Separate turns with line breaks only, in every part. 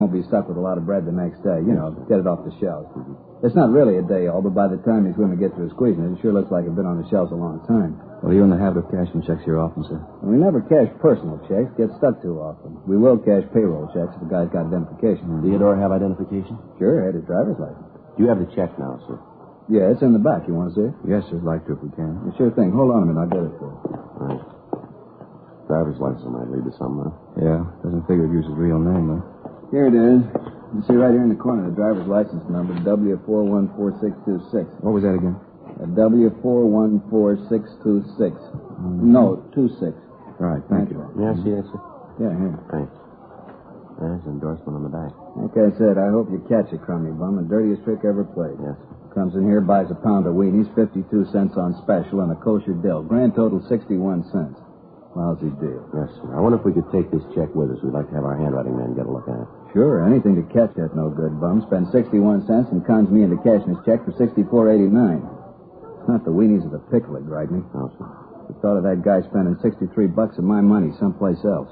won't be stuck with a lot of bread the next day. You know, get it off the shelves. It's not really a day old, but by the time these women get through squeezing it, it sure looks like it's been on the shelves a long time.
Well, are you in the habit of cashing checks here often, sir?
We never cash personal checks. Get stuck too often. We will cash payroll checks if a guy's got identification.
Theodore have identification?
Sure, had his driver's license.
Do you have the check now, sir?
Yeah, it's in the back. You want to see it?
Yes, sir. I'd like to if we can.
Sure thing. Hold on a minute. I'll get it for you.
Right. Driver's license might lead to something, huh? Yeah. Doesn't figure to use his real name, though.
Here it is. You see right here in the corner, the driver's license number, W414626.
What was that again?
W414626. No, 26.
All right, thank you.
May I see that, sir?
Yeah, here.
Thanks. There's an endorsement on the back.
Like I said, I hope you catch a crummy bum. The dirtiest trick ever played.
Yes.
Comes in here, buys a pound of weenies, 52 cents on special, and a kosher dill. Grand total, 61 cents. Lousy deal.
Yes, sir. I wonder if we could take this check with us. We'd like to have our handwriting man get a look at it.
Sure, anything to catch that no good bum. Spend 61 cents and cons me into cashing his check for $64.89. It's not the weenies or the pickle that gripe me.
No, sir.
The thought of that guy spending $63 of my money someplace else.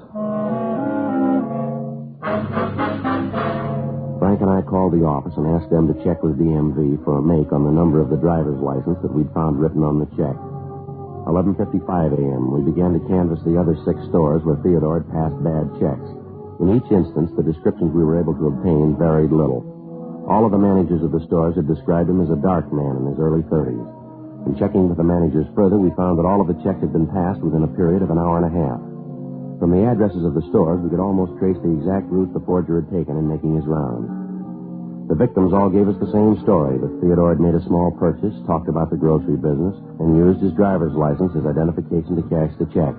Frank and I called the office and asked them to check with DMV for a make on the number of the driver's license that we'd found written on the check. 11:55 a.m., we began to canvass the other 6 stores where Theodore had passed bad checks. In each instance, the descriptions we were able to obtain varied little. All of the managers of the stores had described him as a dark man in his early 30s. In checking with the managers further, we found that all of the checks had been passed within a period of an hour and a half. From the addresses of the stores, we could almost trace the exact route the forger had taken in making his rounds. The victims all gave us the same story, that Theodore had made a small purchase, talked about the grocery business, and used his driver's license as identification to cash the check.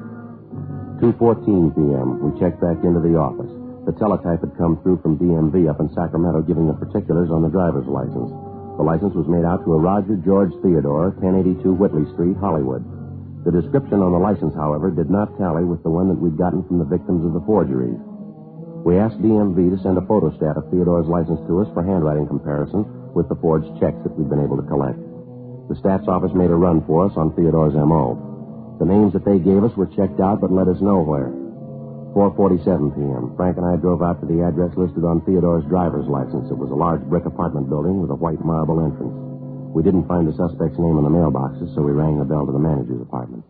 2:14 p.m., we checked back into the office. The teletype had come through from DMV up in Sacramento giving the particulars on the driver's license. The license was made out to a Roger George Theodore, 1082 Whitley Street, Hollywood. The description on the license, however, did not tally with the one that we'd gotten from the victims of the forgeries. We asked DMV to send a photostat of Theodore's license to us for handwriting comparison with the forged checks that we'd been able to collect. The stats office made a run for us on Theodore's M.O. The names that they gave us were checked out but led us nowhere. 4:47 p.m., Frank and I drove out to the address listed on Theodore's driver's license. It was a large brick apartment building with a white marble entrance. We didn't find the suspect's name in the mailboxes, so we rang the bell to the manager's apartment.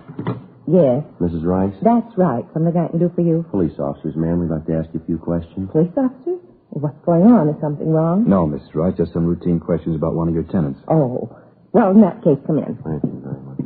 Yes.
Mrs. Rice?
That's right. Something I can do for you.
Police officers, ma'am. We'd like to ask you a few questions.
Police officer? Well, what's going on? Is something wrong?
No, Mrs. Rice. Just some routine questions about one of your tenants.
Oh. Well, in that case, come in.
Thank you very much.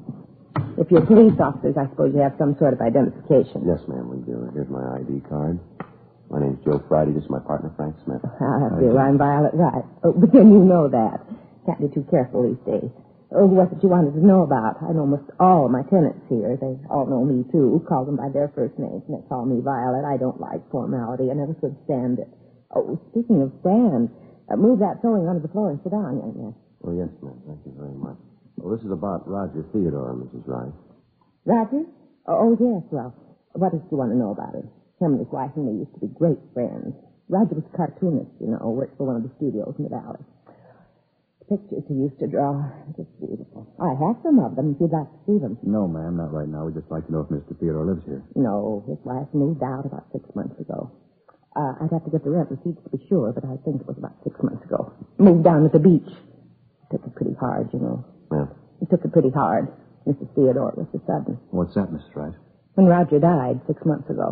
If you're police officers, I suppose you have some sort of identification.
Yes, ma'am, we do. Here's my ID card. My name's Joe Friday. This is my partner, Frank Smith.
Ah, dear, I'm Violet Wright. Oh, but then you know that. Can't be too careful these days. Oh, what did you wanted to know about? I know almost all my tenants here. They all know me, too. Call them by their first names, and they call me Violet. I don't like formality. I never could stand it. Oh, speaking of stand, move that sewing onto the floor and sit down, young man.
Oh, yes, ma'am. Thank you very much. Well, this is about Roger Theodore, Mrs. Rice.
Roger? Oh, yes. Well, what did you want to know about him? Him and his wife and me used to be great friends. Roger was a cartoonist, you know, worked for one of the studios in the valley. Pictures he used to draw. Just beautiful. I have some of them if you'd like to see them.
No, ma'am, not right now. We'd just like to know if Mr. Theodore lives here.
No, his wife moved out about 6 months ago. I'd have to get the rent receipts to be sure, but I think it was about 6 months ago. Moved down to the beach. Took it pretty hard, you know.
Yeah.
He took it pretty hard. Mrs. Theodore was so sudden.
What's that, Mrs. Rice?
When Roger died 6 months ago.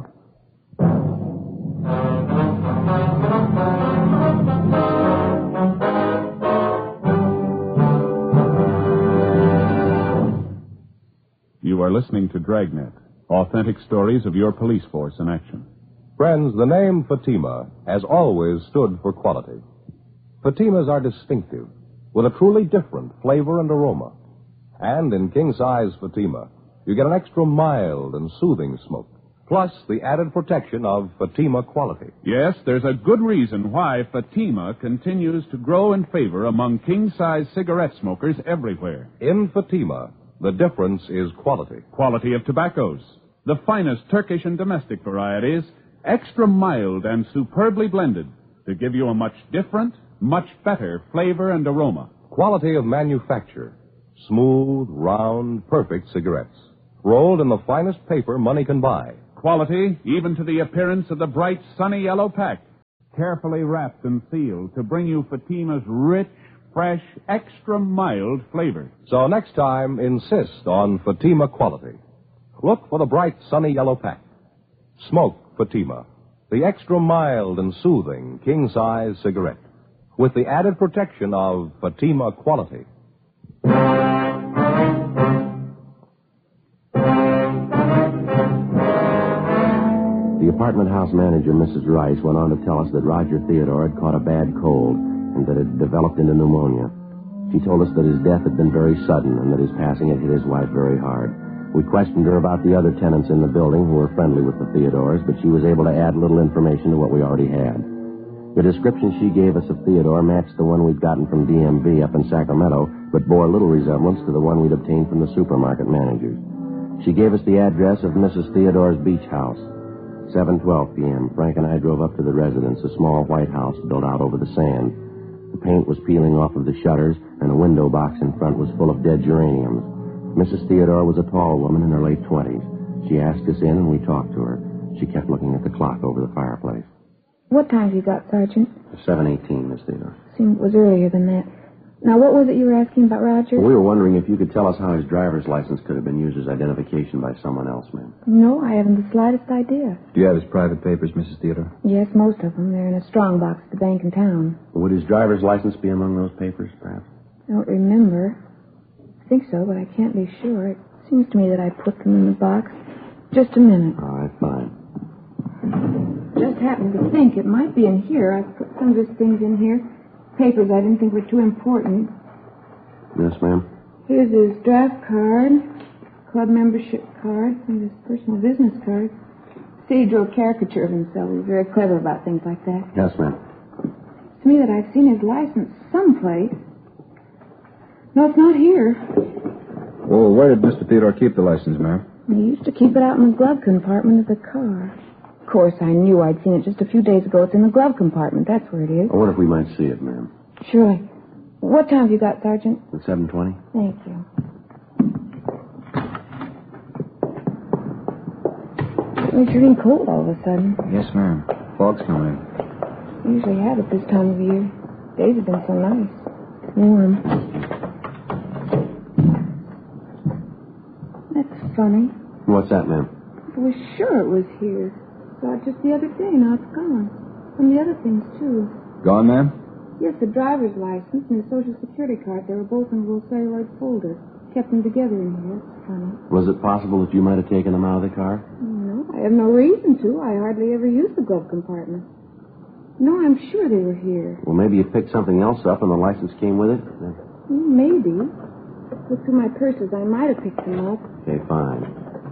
You are listening to Dragnet, authentic stories of your police force in action.
Friends, the name Fatima has always stood for quality. Fatimas are distinctive, with a truly different flavor and aroma. And in king-size Fatima, you get an extra mild and soothing smoke, plus the added protection of Fatima quality.
Yes, there's a good reason why Fatima continues to grow in favor among king-size cigarette smokers everywhere.
In Fatima, the difference is quality.
Quality of tobaccos, the finest Turkish and domestic varieties, extra mild and superbly blended to give you a much different, much better flavor and aroma.
Quality of manufacture. Smooth, round, perfect cigarettes. Rolled in the finest paper money can buy.
Quality even to the appearance of the bright, sunny yellow pack. carefully wrapped and sealed to bring you Fatima's rich, fresh, extra mild flavor.
So next time, insist on Fatima quality. Look for the bright, sunny yellow pack. Smoke Fatima, the extra mild and soothing king-size cigarette, with the added protection of Fatima quality.
The apartment house manager, Mrs. Rice, went on to tell us that Roger Theodore had caught a bad cold and that it had developed into pneumonia. She told us that his death had been very sudden and that his passing had hit his wife very hard. We questioned her about the other tenants in the building who were friendly with the Theodores, but she was able to add little information to what we already had. The description she gave us of Theodore matched the one we'd gotten from DMV up in Sacramento, but bore little resemblance to the one we'd obtained from the supermarket managers. She gave us the address of Mrs. Theodore's beach house. 7:12 p.m., Frank and I drove up to the residence, a small white house built out over the sand. The paint was peeling off of the shutters, and a window box in front was full of dead geraniums. Mrs. Theodore was a tall woman in her late 20s. She asked us in, and we talked to her. She kept looking at the clock over the fireplace.
What time have you got, Sergeant?
7:18, Miss Theodore.
Seemed it was earlier than that. Now, what was it you were asking about Roger?
Well, we were wondering if you could tell us how his driver's license could have been used as identification by someone else, ma'am.
No, I haven't the slightest idea.
Do you have his private papers, Mrs. Theodore?
Yes, most of them. They're in a strong box at the bank in town.
Would his driver's license be among those papers, perhaps?
I don't remember. I think so, but I can't be sure. It seems to me that I put them in the box. Just a minute.
All right, fine.
Just happened to think it might be in here. I put some of his things in here. Papers I didn't think were too important.
Yes, ma'am?
Here's his draft card, club membership card, and his personal business card. See, he drew a caricature of himself. He was very clever about things like that.
Yes, ma'am.
To me that I've seen his license someplace. No, it's not here.
Well, where did Mr. Theodore keep the license, ma'am?
He used to keep it out in the glove compartment of the car. Of course, I knew I'd seen it just a few days ago. It's in the glove compartment. That's where it is.
I wonder if we might see it, ma'am.
Surely. What time have you got, Sergeant?
At 7:20?
Thank you. It's getting cold all of a sudden.
Yes, ma'am. Fog's coming in.
We usually have it this time of year. Days have been so nice. Warm. That's funny.
What's that, ma'am?
I was sure it was here. Saw it just the other day. Now it's gone. And the other things, too.
Gone, ma'am?
Yes, the driver's license and the Social Security card. They were both in a little celluloid folder. Kept them together in here. It's funny.
Was it possible that you might have taken them out of the car?
No, I have no reason to. I hardly ever use the glove compartment. No, I'm sure they were here.
Well, maybe you picked something else up and the license came with it?
Maybe. Look through my purses. I might have picked them up.
Okay, fine.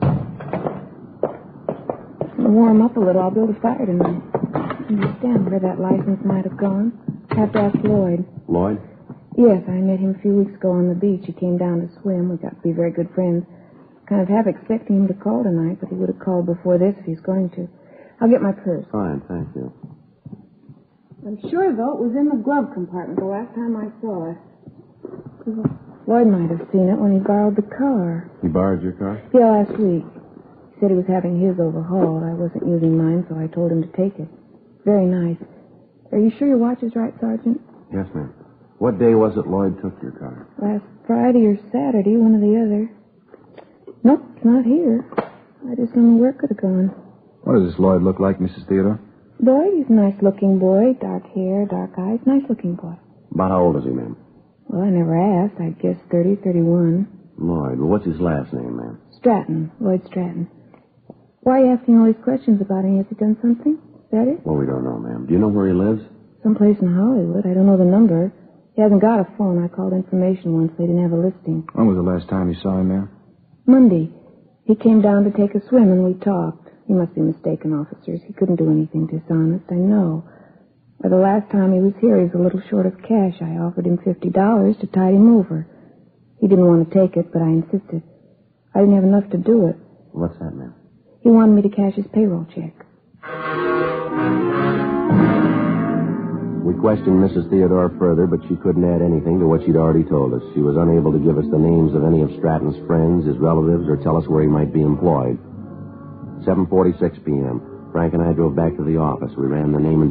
It'll warm up a little. I'll build a fire tonight. I understand where that license might have gone. Have to ask Lloyd.
Lloyd?
Yes, I met him a few weeks ago on the beach. He came down to swim. We got to be very good friends. Kind of half expecting him to call tonight, but he would have called before this if he's going to. I'll get my purse.
Fine, thank you.
I'm sure, though, it was in the glove compartment the last time I saw it. Lloyd might have seen it when he borrowed the car.
He borrowed your car?
Yeah, last week. He said he was having his overhauled. I wasn't using mine, so I told him to take it. Very nice. Are you sure your watch is right, Sergeant?
Yes, ma'am. What day was it Lloyd took your car?
Last Friday or Saturday, one or the other. Nope, it's not here. I just don't know where it could have gone.
What does this Lloyd look like, Mrs. Theodore?
Lloyd, he's a nice-looking boy. Dark hair, dark eyes. Nice-looking boy.
About how old is he, ma'am?
Well, I never asked. I'd guess 30, 31.
Lloyd. Well, what's his last name, ma'am?
Stratton. Lloyd Stratton. Why are you asking all these questions about him? Has he done something? Is that it?
Well, we don't know, ma'am. Do you know where he lives?
Someplace in Hollywood. I don't know the number. He hasn't got a phone. I called information once. They didn't have a listing.
When was the last time you saw him there?
Monday. He came down to take a swim, and we talked. He must be mistaken, officers. He couldn't do anything dishonest, I know. But the last time he was here, he was a little short of cash. I offered him $50 to tide him over. He didn't want to take it, but I insisted. I didn't have enough to do it.
What's that, ma'am?
He wanted me to cash his payroll check.
We questioned Mrs. Theodore further, but she couldn't add anything to what she'd already told us. She was unable to give us the names of any of Stratton's friends, his relatives, or tell us where he might be employed. 7:46 p.m. Frank and I drove back to the office. We ran the name and description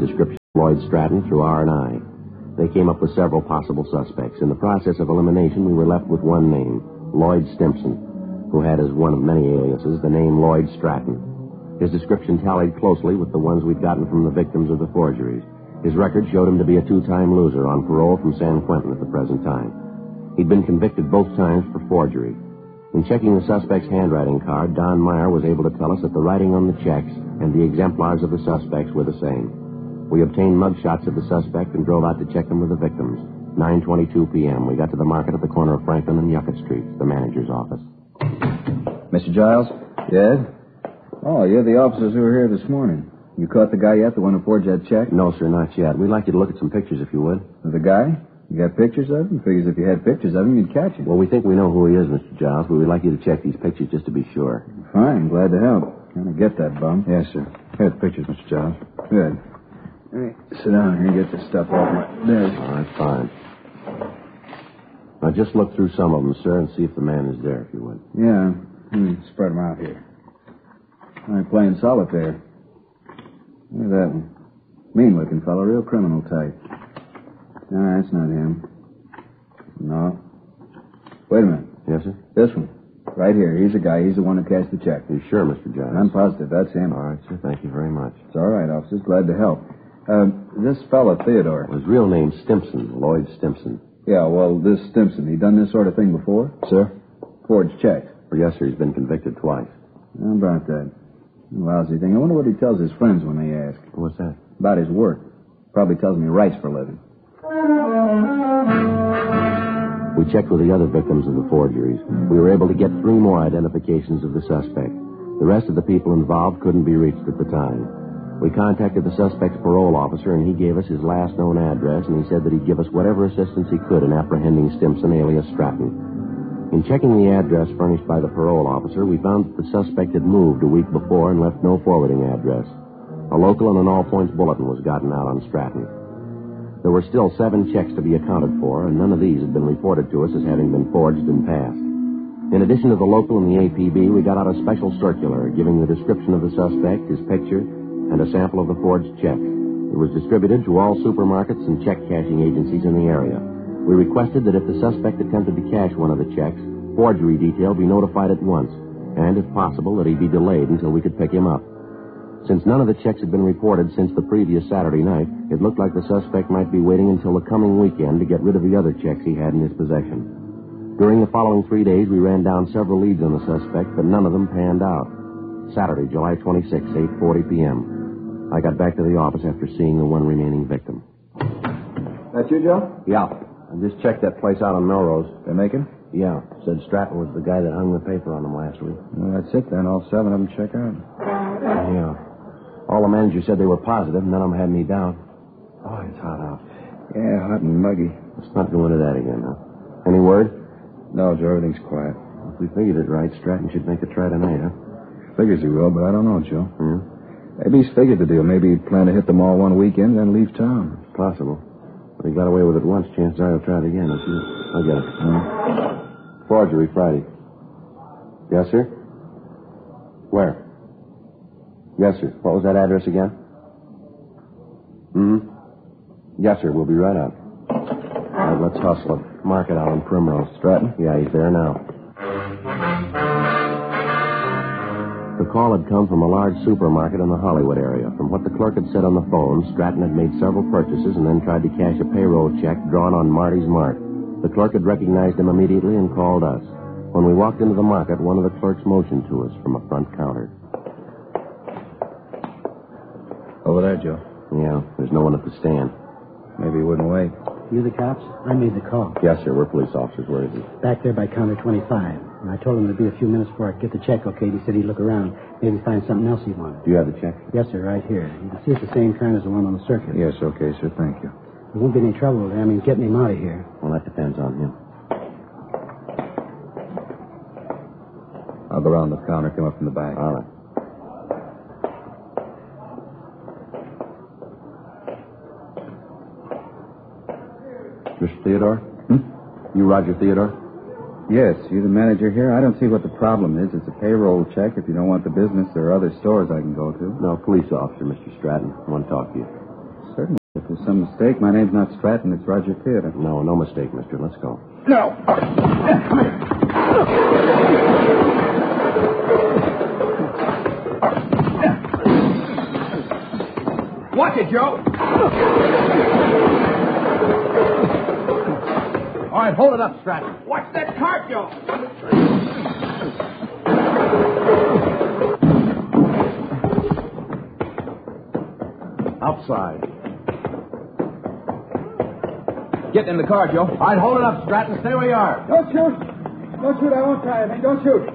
Lloyd Stratton through R&I. They came up with several possible suspects. In the process of elimination, we were left with one name, Lloyd Stimson, who had as one of many aliases the name Lloyd Stratton. His description tallied closely with the ones we'd gotten from the victims of the forgeries. His record showed him to be a two-time loser on parole from San Quentin at the present time. He'd been convicted both times for forgery. In checking the suspect's handwriting card, Don Meyer was able to tell us that the writing on the checks and the exemplars of the suspects were the same. We obtained mugshots of the suspect and drove out to check them with the victims. 9:22 p.m. We got to the market at the corner of Franklin and Yucca Streets, the manager's office.
Mr. Giles? Yes? Oh, you're the officers who were here this morning. You caught the guy yet, the one who forged that check?
No, sir, not yet. We'd like you to look at some pictures, if you would.
Of the guy? You got pictures of him? Figures if you had pictures of him, you'd catch him.
Well, we think we know who he is, Mr. Giles, but we'd like you to check these pictures just to be sure.
Fine, glad to help. Kind of get that, bum.
Yes, sir. Here's the pictures, Mr. Giles.
Good. Let me sit down here and get this stuff off my desk.
All right, fine. Now, just look through some of them, sir, and see if the man is there, if you would.
Yeah. Spread them out here. I'm playing solitaire. Look at that one. Mean-looking fellow, real criminal type. No, that's not him. No. Wait a minute.
Yes, sir?
This one. Right here. He's the guy. He's the one who cashed the check.
You sure, Mr. Giles?
I'm positive. That's him.
All right, sir. Thank you very much.
It's all right, officers. Glad to help. This fellow, Theodore.
His real name's Stimson, Lloyd Stimson.
Yeah, well, this Stimson, he done this sort of thing before?
Sir?
Forged checks.
Well, yes, sir. He's been convicted twice.
How about that? Lousy thing. I wonder what he tells his friends when they ask.
What's that?
About his work. Probably tells them he writes for a living.
We checked with the other victims of the forgeries. We were able to get 3 more identifications of the suspect. The rest of the people involved couldn't be reached at the time. We contacted the suspect's parole officer, and he gave us his last known address, and he said that he'd give us whatever assistance he could in apprehending Stimson, alias Stratton. In checking the address furnished by the parole officer, we found that the suspect had moved a week before and left no forwarding address. A local and an all-points bulletin was gotten out on Stratton. There were still 7 checks to be accounted for, and none of these had been reported to us as having been forged and passed. In addition to the local and the APB, we got out a special circular giving the description of the suspect, his picture, and a sample of the forged check. It was distributed to all supermarkets and check-cashing agencies in the area. We requested that if the suspect attempted to cash one of the checks, forgery detail be notified at once, and, if possible, that he be delayed until we could pick him up. Since none of the checks had been reported since the previous Saturday night, it looked like the suspect might be waiting until the coming weekend to get rid of the other checks he had in his possession. During the following 3 days, we ran down several leads on the suspect, but none of them panned out. Saturday, July 26, 8:40 p.m. I got back to the office after seeing the one remaining victim.
That you, Joe?
Yeah. I just checked that place out on Melrose.
They make him?
Yeah. Said Stratton was the guy that hung the paper on him last week.
Well, that's it then. All 7 of them check out.
Yeah. All the managers said they were positive. None of them had any doubt. Oh, it's hot out.
Yeah, hot and muggy.
Let's not go into that again, huh? Any word?
No, Joe, everything's quiet.
If we figured it right, Stratton should make a try tonight, huh?
Figures he will, but I don't know, Joe.
Yeah?
Maybe he's figured the deal. Maybe he'd plan to hit them all one weekend, then leave town.
It's possible. But he got away with it once. Chances are he'll try it again. I'll get it. Forgery, Friday. Yes, sir? Where? Yes, sir. What was that address again? Yes, sir. We'll be right out. All right, let's hustle it. Mark it out on Primrose.
Stratton?
Yeah, he's there now. The call had come from a large supermarket in the Hollywood area. From what the clerk had said on the phone, Stratton had made several purchases and then tried to cash a payroll check drawn on Marty's Mart. The clerk had recognized him immediately and called us. When we walked into the market, one of the clerks motioned to us from a front counter.
Over there, Joe.
Yeah, there's no one at the stand.
Maybe he wouldn't wait.
You the cops? I made the call.
Yes, sir. We're police officers. Where is he?
Back there by counter 25. And I told him it'd be a few minutes before I get the check okayed. He said he'd look around, maybe find something else he wanted.
Do you have the check?
Yes, sir, right here. You can see it's the same kind as the one on the circuit.
Yes, okay, sir. Thank you.
There won't be any trouble with him. Getting him out of here.
Well, that depends on him.
I'll go around the counter, come up from the back.
All right. Mr. Theodore? You Roger Theodore?
Yes, you the manager here? I don't see what the problem is. It's a payroll check. If you don't want the business, there are other stores I can go to.
No, police officer, Mr. Stratton. I want to talk to you.
Certainly. some mistake. My name's not Stratton. It's Roger Theodore.
No mistake, mister. Let's go.
No.
Watch it, Joe. All right, hold it up, Stratton. Watch that cart, Joe.
Outside.
Get in the car, Joe. All right, hold it up, Stratton. Stay where you are.
Don't shoot. Don't shoot. I won't try anything. Don't shoot.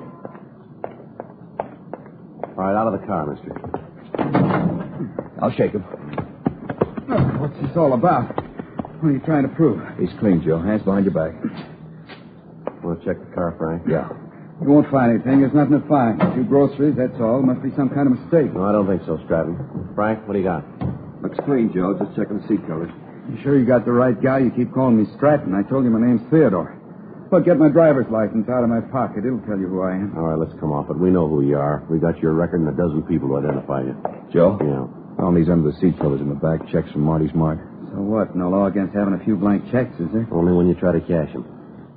All right, out of the car, mister.
I'll shake him.
What's this all about? What are you trying to prove?
He's clean, Joe. Hands behind your back.
Want to check the car, Frank?
Yeah.
You won't find anything. There's nothing to find. A few groceries, that's all. Must be some kind of mistake.
No, I don't think so, Stratton. Frank, what do you got?
Looks clean, Joe. Just checking the seat covers.
You sure you got the right guy? You keep calling me Stratton. I told you my name's Theodore. Well, get my driver's license out of my pocket. It'll tell you who I am.
All right, let's come off it. We know who you are. We got your record and a dozen people to identify you.
Joe?
Yeah.
Found these under the seat covers in the back. Checks from Marty's Mart.
So what? No law against having a few blank checks, is there?
Only when you try to cash them.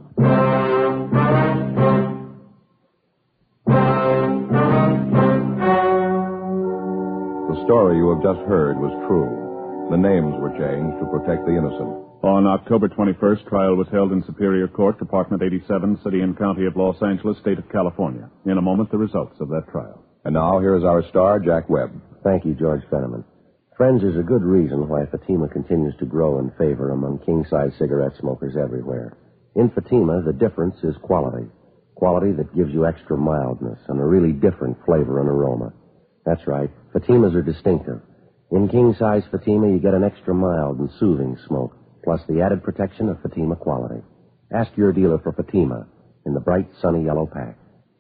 The story you have just heard was true. The names were changed to protect the innocent.
On October 21st, trial was held in Superior Court, Department 87, City and County of Los Angeles, State of California. In a moment, the results of that trial.
And now, here is our star, Jack Webb.
Thank you, George Fenneman. Friends, there's a good reason why Fatima continues to grow in favor among king-size cigarette smokers everywhere. In Fatima, the difference is quality. Quality that gives you extra mildness and a really different flavor and aroma. That's right. Fatimas are distinctive. In king-size Fatima, you get an extra mild and soothing smoke, plus the added protection of Fatima quality. Ask your dealer for Fatima in the bright, sunny yellow pack.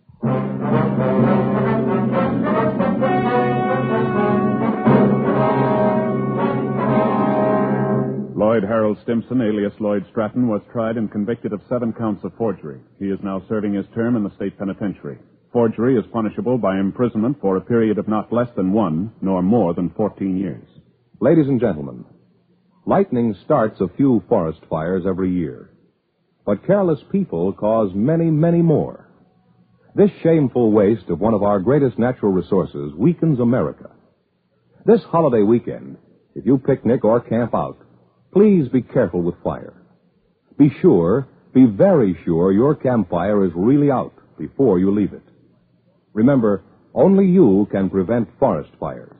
Lloyd Harold Stimson, alias Lloyd Stratton, was tried and convicted of 7 counts of forgery. He is now serving his term in the state penitentiary. Forgery is punishable by imprisonment for a period of not less than 1 nor more than 14 years.
Ladies and gentlemen, lightning starts a few forest fires every year. But careless people cause many, many more. This shameful waste of one of our greatest natural resources weakens America. This holiday weekend, if you picnic or camp out, please be careful with fire. Be very sure your campfire is really out before you leave it. Remember, only you can prevent forest fires.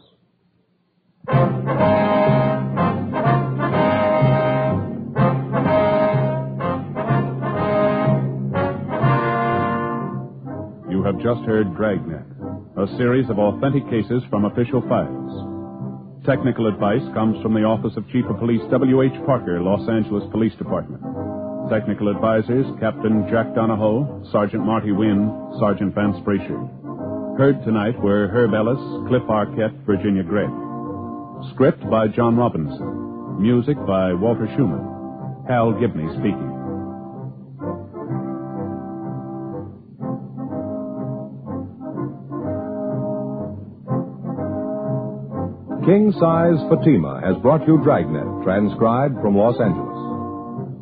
You have just heard Dragnet, a series of authentic cases from official files. Technical advice comes from the Office of Chief of Police W.H. Parker, Los Angeles Police Department. Technical advisors, Captain Jack Donahoe, Sergeant Marty Wynn, Sergeant Vance Brasher. Heard tonight were Herb Ellis, Cliff Arquette, Virginia Gregg. Script by John Robinson. Music by Walter Schumann. Hal Gibney speaking.
King Size Fatima has brought you Dragnet, transcribed from Los Angeles.